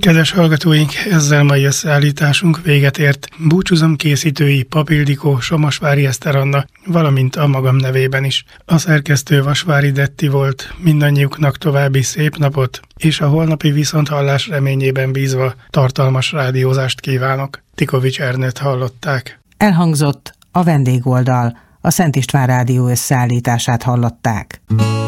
Kedves hallgatóink, ezzel mai összeállításunk véget ért. Búcsúzom készítői Pap Ildikó, Somasvári Eszter Anna, valamint a magam nevében is. A szerkesztő Vasvári Detti volt, mindannyiuknak további szép napot, és a holnapi viszonthallás reményében bízva tartalmas rádiózást kívánok. Tikovics Ernőt hallották. Elhangzott a vendégoldal, a Szent István Rádió összeállítását hallották.